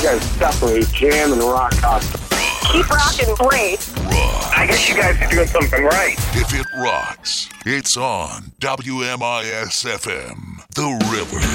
guys definitely jam and rock out. Keep rocking, Brace. I guess you guys are doing something right. If it rocks, it's on WMIS FM, The River.